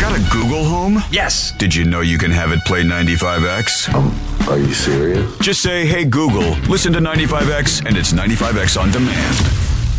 that a Google Home? Yes. Did you know you can have it play 95X? Are you serious? Just say, hey Google, listen to 95X, and it's 95X on demand.